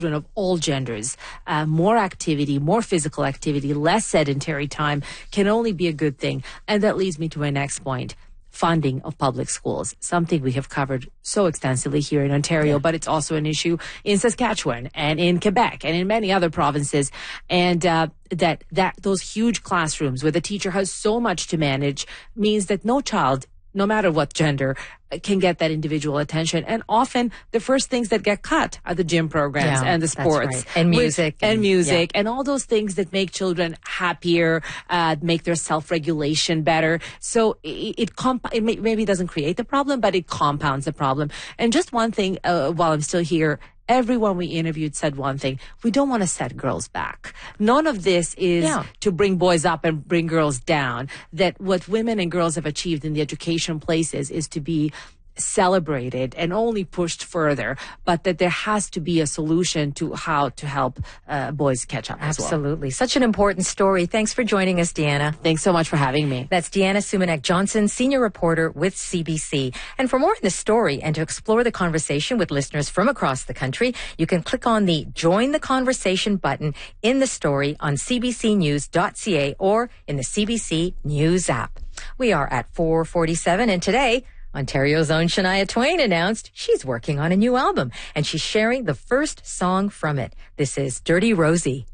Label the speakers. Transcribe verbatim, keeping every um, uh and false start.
Speaker 1: of all genders. Uh, more activity, more physical activity, less sedentary time can only be a good thing. And that leads me to my next point. Funding of public schools, something we have covered so extensively here in Ontario, yeah. but it's also an issue in Saskatchewan and in Quebec and in many other provinces. And uh, that that those huge classrooms where the teacher has so much to manage means that no child, no matter what gender, can get that individual attention. And often the first things that get cut are the gym programs
Speaker 2: yeah,
Speaker 1: and the sports.
Speaker 2: Right. And music.
Speaker 1: With, and, and music.
Speaker 2: Yeah.
Speaker 1: And all those things that make children happier, uh, make their self-regulation better. So it, it, comp- it may, maybe doesn't create the problem, but it compounds the problem. And just one thing, uh, while I'm still here, everyone we interviewed said one thing. We don't want to set girls back. None of this is yeah. to bring boys up and bring girls down. That what women and girls have achieved in the education places is to be celebrated and only pushed further, but that there has to be a solution to how to help uh, boys catch up as well.
Speaker 2: Absolutely. Such an important story. Thanks for joining us, Deanna.
Speaker 1: Thanks so much for having me.
Speaker 2: That's Deanna Sumanek-Johnson, senior reporter with C B C. And for more on this story and to explore the conversation with listeners from across the country, you can click on the Join the Conversation button in the story on c b c news dot c a or in the C B C News app. We are at four forty-seven, and today, Ontario's own Shania Twain announced she's working on a new album, and she's sharing the first song from it. This is Dirty Rosie.